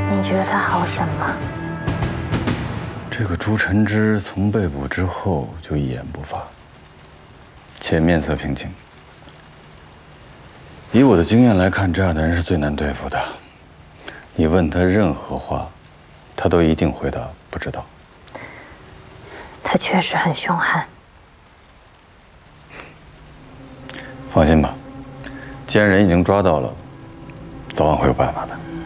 你觉得他好审吗？ 这个朱晨之从被捕之后就一言不发，且面色平静。以我的经验来看，这样的人是最难对付的。你问他任何话，他都一定回答不知道。 他确实很凶悍。 放心吧，既然人已经抓到了，早晚会有办法的。